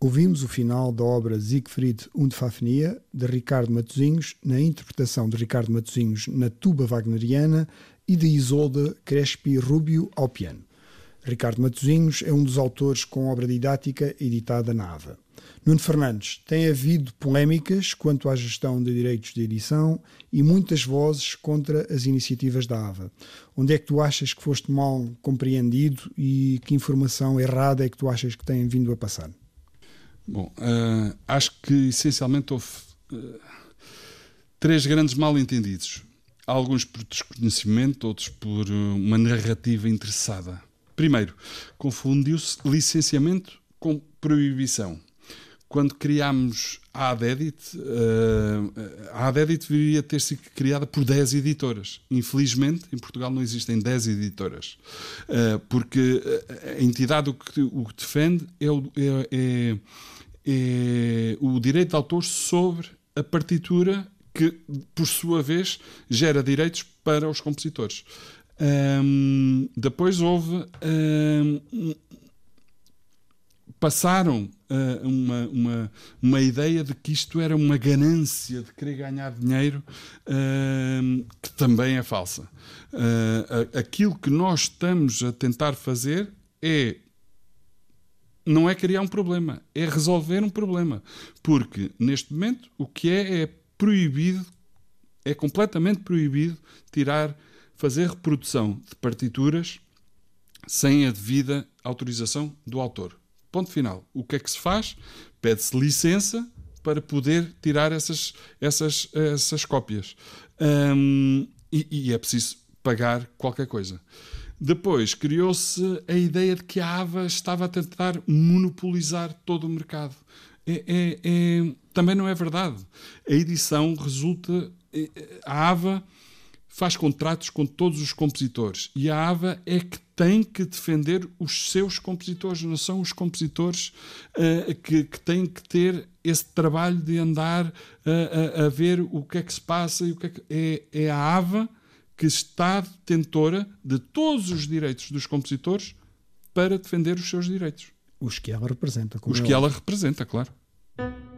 Ouvimos o final da obra Siegfried und Fafnir, de Ricardo Matosinhos, na interpretação de Ricardo Matosinhos na tuba wagneriana e de Isolde Crespi Rubio ao piano. Ricardo Matosinhos é um dos autores com obra didática editada na AVA. Nuno Fernandes, tem havido polémicas quanto à gestão de direitos de edição e muitas vozes contra as iniciativas da AVA. Onde é que tu achas que foste mal compreendido e que informação errada é que tu achas que têm vindo a passar? Bom, acho que essencialmente houve 3 grandes mal-entendidos. Alguns por desconhecimento, outros por uma narrativa interessada. Primeiro, confundiu-se licenciamento com proibição. Quando criámos a AdEdit, a AdEdit deveria ter sido criada por 10 editoras. Infelizmente, em Portugal não existem 10 editoras. Porque a entidade o que defende é o direito de autor sobre a partitura que, por sua vez, gera direitos para os compositores. Depois houve... passaram uma ideia de que isto era uma ganância de querer ganhar dinheiro, que também é falsa. Aquilo que nós estamos a tentar fazer não é criar um problema, é resolver um problema. Porque, neste momento, o que é proibido, é completamente proibido fazer reprodução de partituras sem a devida autorização do autor. Ponto final. O que é que se faz? Pede-se licença para poder tirar essas cópias. E é preciso pagar qualquer coisa. Depois criou-se a ideia de que a AVA estava a tentar monopolizar todo o mercado. Também não é verdade. A edição resulta... A AVA faz contratos com todos os compositores e a AVA é que tem que defender os seus compositores, não são os compositores que têm que ter esse trabalho de andar a ver o que é que se passa e o que é a AVA que está detentora de todos os direitos dos compositores para defender os seus direitos. Os que ela representa. Os que ela representa, claro.